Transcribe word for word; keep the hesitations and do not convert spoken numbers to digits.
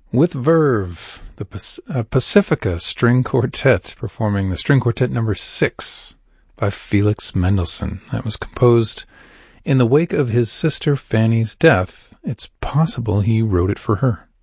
With Verve, the Pac- uh, Pacifica String Quartet, performing the String Quartet number six by Felix Mendelssohn. That was composed in the wake of his sister Fanny's death. It's possible he wrote it for her.